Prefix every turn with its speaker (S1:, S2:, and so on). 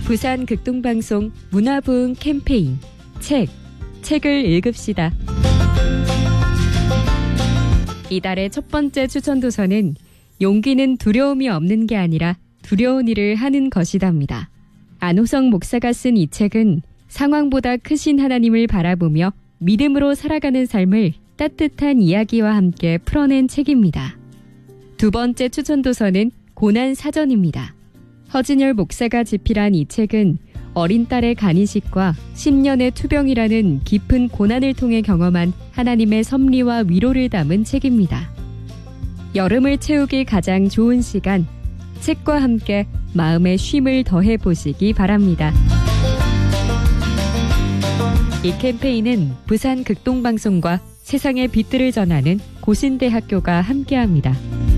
S1: 부산 극동방송 문화부흥 캠페인 책을 읽읍시다. 이달의 첫 번째 추천 도서는 용기는 두려움이 없는 게 아니라 두려운 일을 하는 것이답니다. 안호성 목사가 쓴 이 책은 상황보다 크신 하나님을 바라보며 믿음으로 살아가는 삶을 따뜻한 이야기와 함께 풀어낸 책입니다. 두 번째 추천 도서는 고난사전입니다. 허진열 목사가 집필한 이 책은 어린 딸의 간이식과 10년의 투병이라는 깊은 고난을 통해 경험한 하나님의 섭리와 위로를 담은 책입니다. 여름을 채우기 가장 좋은 시간, 책과 함께 마음의 쉼을 더해 보시기 바랍니다. 이 캠페인은 부산 극동방송과 세상의 빛들을 전하는 고신대학교가 함께합니다.